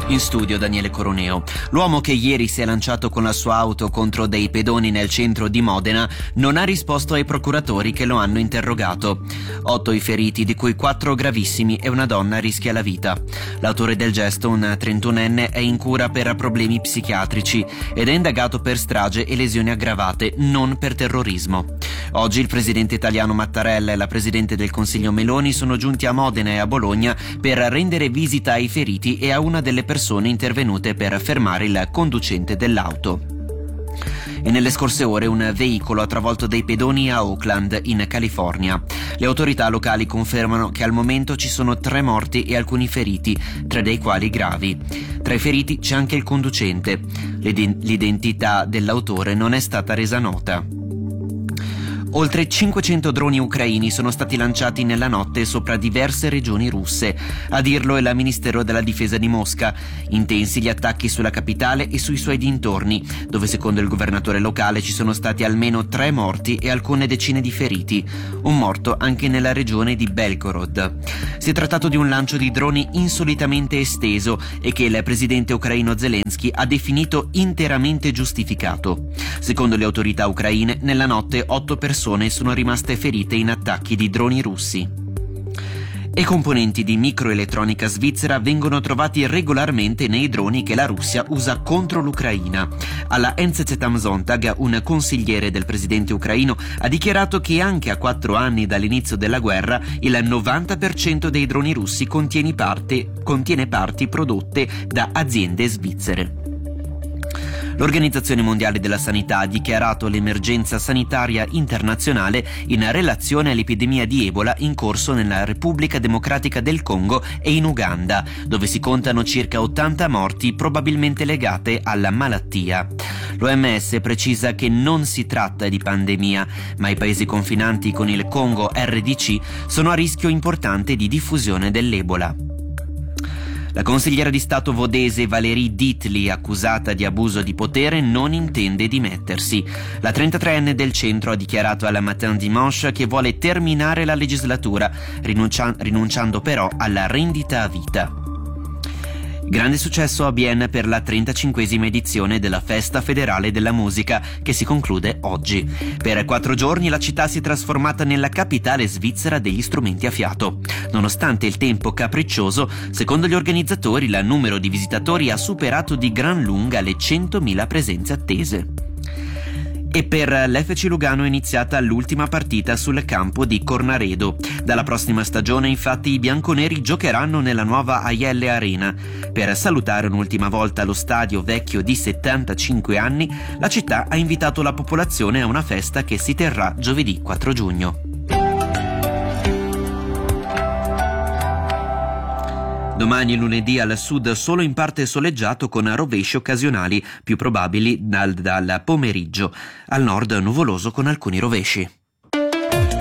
In studio Daniele Coroneo. L'uomo che ieri si è lanciato con la sua auto contro dei pedoni nel centro di Modena non ha risposto ai procuratori che lo hanno interrogato. 8 i feriti, di cui 4 gravissimi, e una donna rischia la vita. L'autore del gesto, un 31enne, è in cura per problemi psichiatrici ed è indagato per strage e lesioni aggravate, non per terrorismo. Oggi il presidente italiano Mattarella e la presidente del Consiglio Meloni sono giunti a Modena e a Bologna per rendere visita ai feriti e a una delle persone intervenute per fermare il conducente dell'auto. E nelle scorse ore un veicolo ha travolto dei pedoni a Oakland, in California. Le autorità locali confermano che al momento ci sono 3 morti e alcuni feriti, 3 dei quali gravi. Tra i feriti c'è anche il conducente. L'identità dell'autore non è stata resa nota. Oltre 500 droni ucraini sono stati lanciati nella notte sopra diverse regioni russe. A dirlo è il Ministero della Difesa di Mosca. Intensi gli attacchi sulla capitale e sui suoi dintorni, dove secondo il governatore locale ci sono stati almeno 3 morti e alcune decine di feriti. Un morto anche nella regione di Belgorod. Si è trattato di un lancio di droni insolitamente esteso e che il presidente ucraino Zelensky ha definito interamente giustificato. Secondo le autorità ucraine, nella notte 8 persone sono rimaste ferite in attacchi di droni russi. E componenti di microelettronica svizzera vengono trovati regolarmente nei droni che la Russia usa contro l'Ucraina. Alla NZZ am Sonntag, un consigliere del presidente ucraino ha dichiarato che anche a 4 anni dall'inizio della guerra il 90% dei droni russi contiene parti prodotte da aziende svizzere. L'Organizzazione Mondiale della Sanità ha dichiarato l'emergenza sanitaria internazionale in relazione all'epidemia di Ebola in corso nella Repubblica Democratica del Congo e in Uganda, dove si contano circa 80 morti probabilmente legate alla malattia. L'OMS precisa che non si tratta di pandemia, ma i paesi confinanti con il Congo RDC sono a rischio importante di diffusione dell'Ebola. La consigliera di Stato vodese Valérie Dietli, accusata di abuso di potere, non intende dimettersi. La 33enne del centro ha dichiarato alla Matin Dimanche che vuole terminare la legislatura, rinunciando però alla rendita a vita. Grande successo a Bienne per la 35esima edizione della Festa Federale della Musica, che si conclude oggi. Per 4 giorni la città si è trasformata nella capitale svizzera degli strumenti a fiato. Nonostante il tempo capriccioso, secondo gli organizzatori il numero di visitatori ha superato di gran lunga le 100.000 presenze attese. E per l'FC Lugano è iniziata l'ultima partita sul campo di Cornaredo. Dalla prossima stagione, infatti, i bianconeri giocheranno nella nuova Aielle Arena. Per salutare un'ultima volta lo stadio vecchio di 75 anni, la città ha invitato la popolazione a una festa che si terrà giovedì 4 giugno. Domani lunedì al sud solo in parte soleggiato con rovesci occasionali, più probabili dal pomeriggio. Al nord nuvoloso con alcuni rovesci.